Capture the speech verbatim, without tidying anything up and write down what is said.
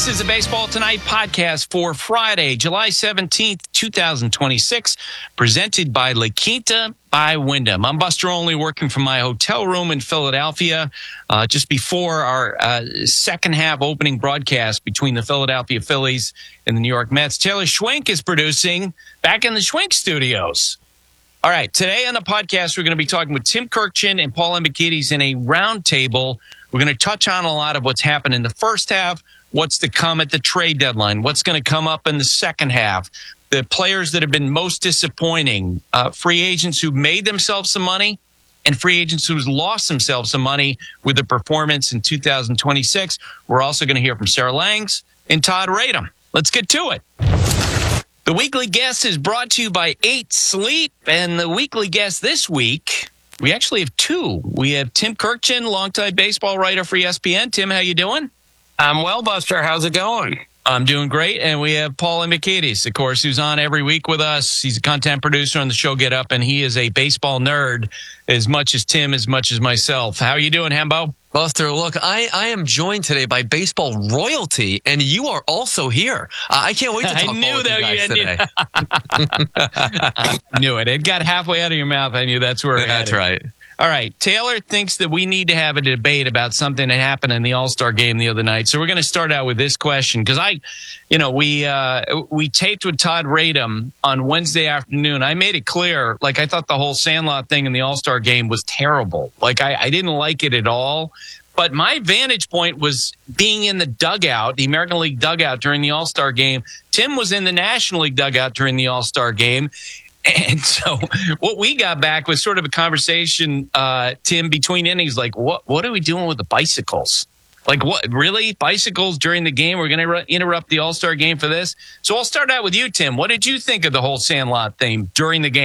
This is a Baseball Tonight podcast for Friday, July seventeenth, twenty twenty-six, presented by La Quinta by Wyndham. I'm Buster Olney, working from my hotel room in Philadelphia, uh, just before our uh, second half opening broadcast between the Philadelphia Phillies and the New York Mets. Taylor Schwenk is producing back in the Schwenk studios. All right, today on the podcast, we're going to be talking with Tim Kurkjian and Paul Hembekides in a roundtable. We're going to touch on a lot of what's happened in the first half, what's to come at the trade deadline, what's going to come up in the second half, the players that have been most disappointing, uh, free agents who made themselves some money, and free agents who's lost themselves some money with the performance in two thousand twenty-six. We're also going to hear from Sarah Langs and Todd Radom. Let's get to it. The weekly guest is brought to you by Eight Sleep, and the weekly guest this week, we actually have two. We have Tim Kurkjian, longtime baseball writer for E S P N. Tim, how you doing? I'm well, Buster. How's it going? I'm doing great. And we have Paul Hembekides, of course, who's on every week with us. He's a content producer on the show Get Up, and he is a baseball nerd as much as Tim, as much as myself. How are you doing, Hembo? Buster, look, I, I am joined today by baseball royalty, and you are also here. Uh, I can't wait to talk I knew ball with that you guys you today. I knew it. It got halfway out of your mouth. I knew that's where it That's headed. right. All right. Taylor thinks that we need to have a debate about something that happened in the All-Star game the other night. So we're going to start out with this question because I, you know, we uh, we taped with Todd Radom on Wednesday afternoon. I made it clear, like, I thought the whole Sandlot thing in the All-Star game was terrible. Like, I, I didn't like it at all. But my vantage point was being in the dugout, the American League dugout during the All-Star game. Tim was in the National League dugout during the All-Star game. And so what we got back was sort of a conversation, uh, Tim, between innings, like, what what are we doing with the bicycles? Like, what, really? Bicycles during the game? We're going to re- interrupt the All-Star game for this? So I'll start out with you, Tim. What did you think of the whole Sandlot thing during the game?